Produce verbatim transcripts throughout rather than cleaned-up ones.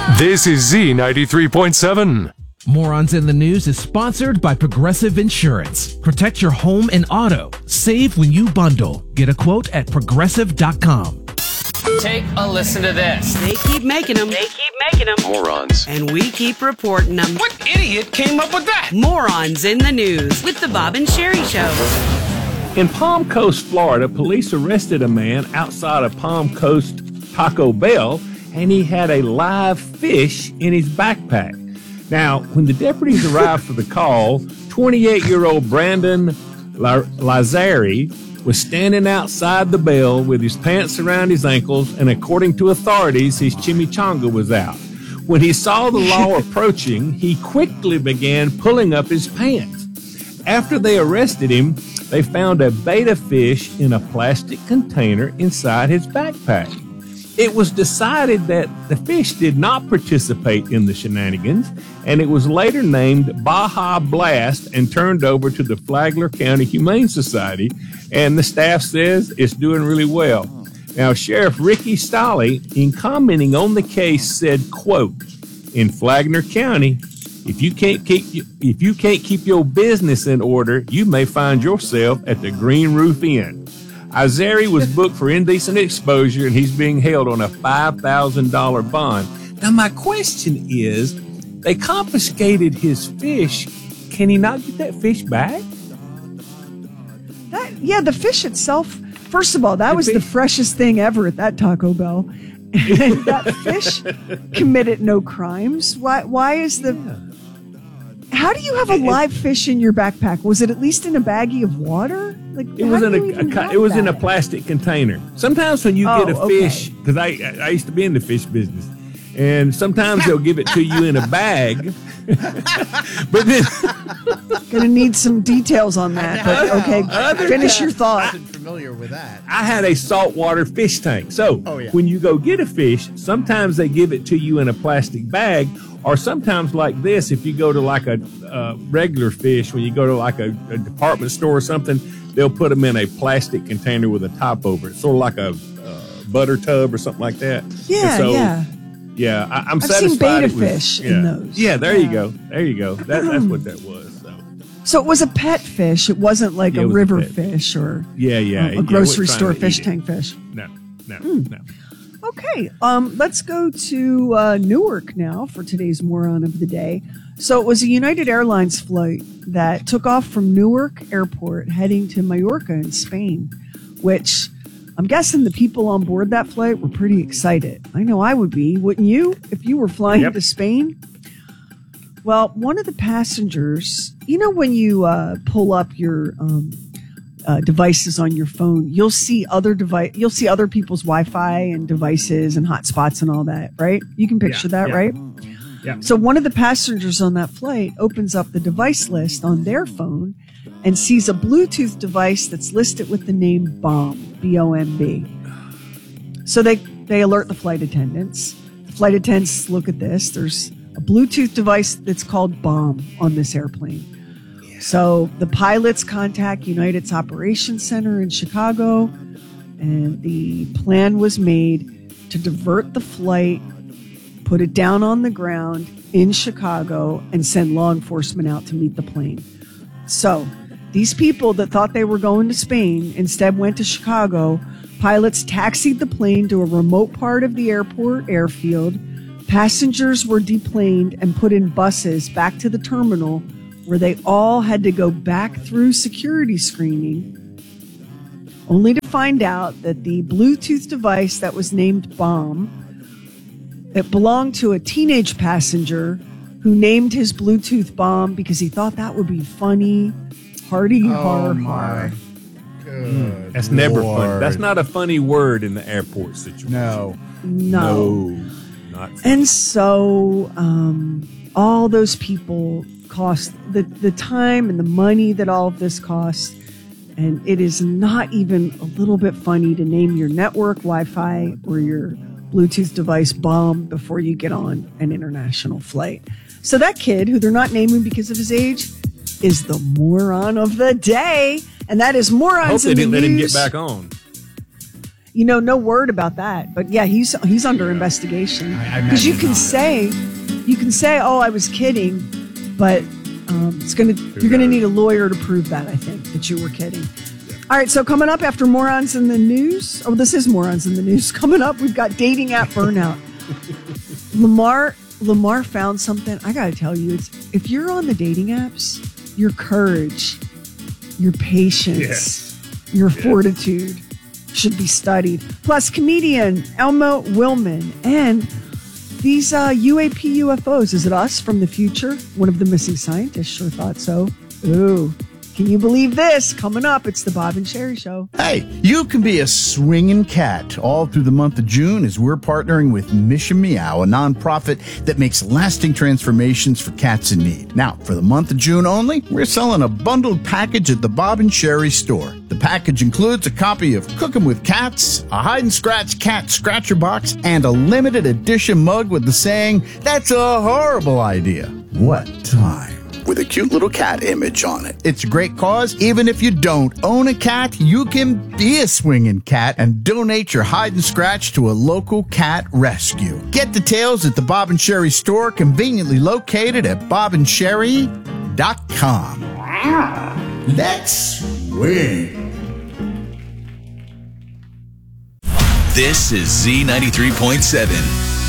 This is Z ninety-three point seven. Morons in the News is sponsored by Progressive Insurance. Protect your home and auto. Save when you bundle. Get a quote at progressive dot com. Take a listen to this. They keep making them. They keep making them. Morons. And we keep reporting them. What idiot came up with that? Morons in the News with the Bob and Sherry Show. In Palm Coast, Florida, police arrested a man outside of Palm Coast Taco Bell, and he had a live fish in his backpack. Now, when the deputies arrived for the call, twenty-eight-year-old Brandon Lazari was standing outside the Bell with his pants around his ankles, and according to authorities, his chimichanga was out. When he saw the law approaching, he quickly began pulling up his pants. After they arrested him, they found a betta fish in a plastic container inside his backpack. It was decided that the fish did not participate in the shenanigans, and it was later named Baja Blast and turned over to the Flagler County Humane Society, and the staff says it's doing really well. Now, Sheriff Ricky Stolley, in commenting on the case, said, quote, "In Flagler County, if you can't keep if you can't keep your business in order, you may find yourself at the Green Roof Inn." Azari was booked for indecent exposure, and he's being held on a five thousand dollars bond. Now, my question is, they confiscated his fish. Can he not get that fish back? That, yeah, the fish itself, first of all, that The was fish- the freshest thing ever at that Taco Bell. And that fish committed no crimes. Why, why is the... How do you have a live fish in your backpack? Was it at least in a baggie of water? Like, It how was do in you a, even a co- have it was in a that? plastic container. Sometimes when you Oh, get a okay. fish, because I I used to be in the fish business, and sometimes they'll give it to you in a bag. But then Gonna need some details on that. But okay, Other finish your I thought. wasn't familiar with that. I had a saltwater fish tank. So Oh, yeah. when you go get a fish, sometimes they give it to you in a plastic bag, or sometimes like this, if you go to like a uh, regular fish, when you go to like a, a department store or something, they'll put them in a plastic container with a top over it, sort of like a uh, butter tub or something like that. Yeah, And so, yeah. Yeah, I, I'm I've seen satisfied. betta it was- fish in yeah. those. Yeah, there Yeah. you go. There you go. That, that's what that was. So. So it was a pet fish. It wasn't like Yeah, it a was a river pet. fish or Yeah, yeah. uh, yeah, a we're grocery trying store to fish eat it. tank fish. No, no, Hmm. no. Okay, um, let's go to uh, Newark now for today's Moron of the Day. So it was a United Airlines flight that took off from Newark Airport heading to Mallorca in Spain, which I'm guessing the people on board that flight were pretty excited. I know I would be, wouldn't you, if you were flying Yep. to Spain? Well, one of the passengers, you know, when you uh, pull up your um, uh, devices on your phone, you'll see other device, you'll see other people's Wi-Fi and devices and hotspots and all that, right? You can picture Yeah, that, yeah. right? Yeah. So one of the passengers on that flight opens up the device list on their phone and sees a Bluetooth device that's listed with the name BOMB, B O M B. So they, they alert the flight attendants. The flight attendants look at this. There's a Bluetooth device that's called BOMB on this airplane. So the pilots contact United's operations center in Chicago, and the plan was made to divert the flight, put it down on the ground in Chicago, and send law enforcement out to meet the plane. So these people that thought they were going to Spain instead went to Chicago. Pilots taxied the plane to a remote part of the airport airfield. Passengers were deplaned and put in buses back to the terminal, where they all had to go back through security screening, only to find out that the Bluetooth device that was named BOMB, it belonged to a teenage passenger who named his Bluetooth BOMB because he thought that would be funny. Hardy har har. Good That's never Lord. funny. That's not a funny word in the airport situation. No. No. No, not funny. And so um, all those people cost the, the time and the money that all of this costs. And it is not even a little bit funny to name your network Wi-Fi or your Bluetooth device BOMB before you get on an international flight. So that kid, who they're not naming because of his age, is the moron of the day. And that is I hope Morons they in the didn't let him get News. back on. you know, no word about that. But yeah, he's he's under investigation because you can say, you can say, oh, I was kidding, but um, it's gonna you're gonna need a lawyer to prove that. I think that you were kidding. All right, so coming up after Morons in the News. Oh, this is Morons in the News. Coming up, we've got dating app burnout. Lamar Lamar found something. I got to tell you, it's if you're on the dating apps, your courage, your patience, yes. your yes. fortitude should be studied. Plus, comedian Elmo Willman and these uh, U A P U F Os. Is it us from the future? One of the missing scientists sure thought so. Ooh. Can you believe this? Coming up, it's the Bob and Sherry Show. Hey, you can be a swinging cat all through the month of June as we're partnering with Mission Meow, a nonprofit that makes lasting transformations for cats in need. Now, for the month of June only, we're selling a bundled package at the Bob and Sherry store. The package includes a copy of Cooking with Cats, a hide-and-scratch cat scratcher box, and a limited edition mug with the saying, "That's a horrible idea. What time?" with a cute little cat image on it. It's a great cause. Even if you don't own a cat, you can be a swinging cat and donate your hide and scratch to a local cat rescue. Get details at the Bob and Sherry store, conveniently located at bob and sherry dot com. Let's swing. This is Z ninety-three point seven.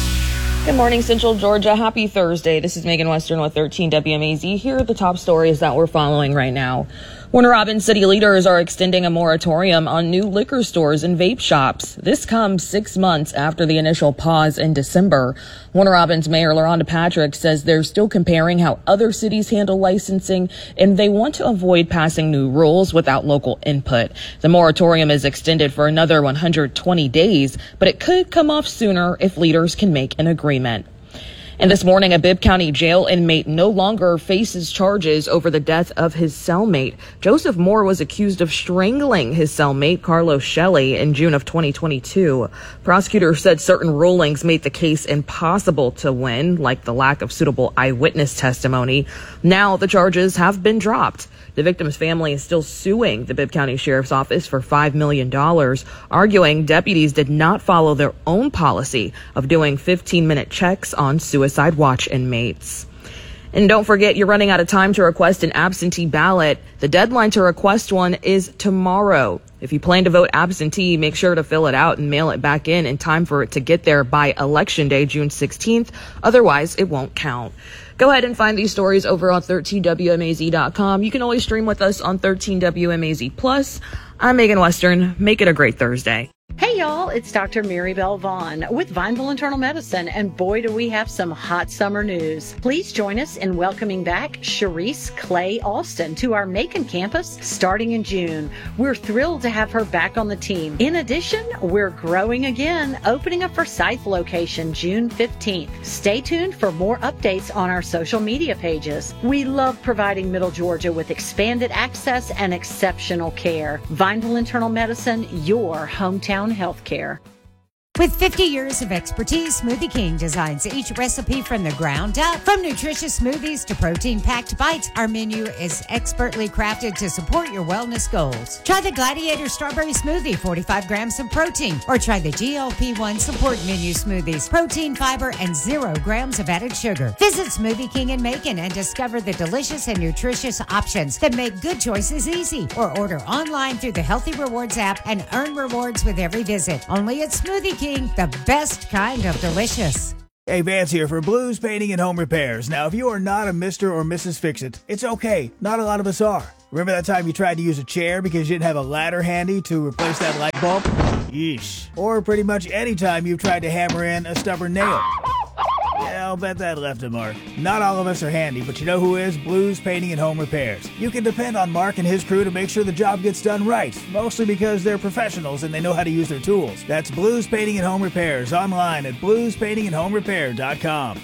Good morning, Central Georgia. Happy Thursday. This is Megan Western with thirteen W M A Z. Here are the top stories that we're following right now. Warner Robins city leaders are extending a moratorium on new liquor stores and vape shops. This comes six months after the initial pause in December. Warner Robins Mayor LaRhonda Patrick says they're still comparing how other cities handle licensing, and they want to avoid passing new rules without local input. The moratorium is extended for another one hundred twenty days, but it could come off sooner if leaders can make an agreement. And this morning, a Bibb County jail inmate no longer faces charges over the death of his cellmate. Joseph Moore was accused of strangling his cellmate, Carlos Shelley, in June of twenty twenty-two. Prosecutors said certain rulings made the case impossible to win, like the lack of suitable eyewitness testimony. Now the charges have been dropped. The victim's family is still suing the Bibb County Sheriff's Office for five million dollars, arguing deputies did not follow their own policy of doing fifteen-minute checks on suicide watch inmates. And don't forget, you're running out of time to request an absentee ballot. The deadline to request one is tomorrow. If you plan to vote absentee, make sure to fill it out and mail it back in in time for it to get there by Election Day, June sixteenth. Otherwise, it won't count. Go ahead and find these stories over on thirteen W M A Z dot com. You can always stream with us on thirteen W M A Z Plus. I'm Megan Western. Make it a great Thursday. Hey y'all, it's Doctor Mary Bell Vaughn with Vineville Internal Medicine, and boy do we have some hot summer news. Please join us in welcoming back Sharice Clay Alston to our Macon campus starting in June. We're thrilled to have her back on the team. In addition, we're growing again, opening a Forsyth location June fifteenth. Stay tuned for more updates on our social media pages. We love providing Middle Georgia with expanded access and exceptional care. Vineville Internal Medicine, your hometown healthcare. With fifty years of expertise, Smoothie King designs each recipe from the ground up. From nutritious smoothies to protein-packed bites, our menu is expertly crafted to support your wellness goals. Try the Gladiator Strawberry Smoothie, forty-five grams of protein, or try the G L P one Support Menu Smoothies, protein, fiber, and zero grams of added sugar. Visit Smoothie King in Macon and discover the delicious and nutritious options that make good choices easy. Or order online through the Healthy Rewards app and earn rewards with every visit. Only at Smoothie King, the best kind of delicious. Hey, Vance here for Blues Painting and Home Repairs. Now, if you are not a Mister or Missus Fix-It, it's okay. Not a lot of us are. Remember that time you tried to use a chair because you didn't have a ladder handy to replace that light bulb? Yeesh. Or pretty much any time you've tried to hammer in a stubborn nail. Yeah, I'll bet that left a mark. Not all of us are handy, but you know who is? Blues Painting and Home Repairs. You can depend on Mark and his crew to make sure the job gets done right, mostly because they're professionals and they know how to use their tools. That's Blues Painting and Home Repairs, online at blues painting and home repair dot com.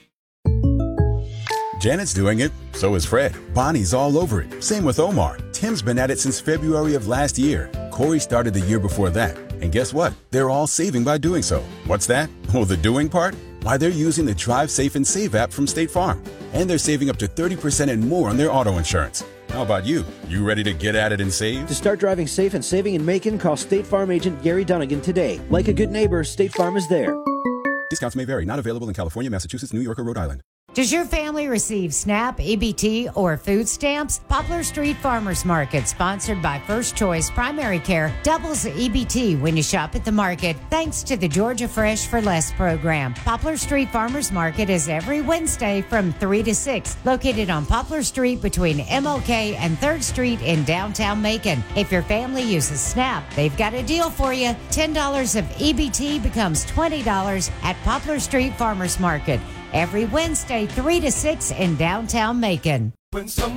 Janet's doing it, so is Fred. Bonnie's all over it. Same with Omar. Tim's been at it since February of last year. Corey started the year before that. And guess what? They're all saving by doing so. What's that? Well, the doing part? Why, they're using the Drive Safe and Save app from State Farm. And they're saving up to thirty percent and more on their auto insurance. How about you? You ready to get at it and save? To start driving safe and saving in Macon, call State Farm agent Gary Dunnigan today. Like a good neighbor, State Farm is there. Discounts may vary. Not available in California, Massachusetts, New York, or Rhode Island. Does your family receive SNAP, E B T, or food stamps? Poplar Street Farmers Market, sponsored by First Choice Primary Care, doubles the E B T when you shop at the market, thanks to the Georgia Fresh for Less program. Poplar Street Farmers Market is every Wednesday from three to six, located on Poplar Street between M L K and third Street in downtown Macon. If your family uses SNAP, they've got a deal for you. ten dollars of E B T becomes twenty dollars at Poplar Street Farmers Market. Every Wednesday, three to six in downtown Macon.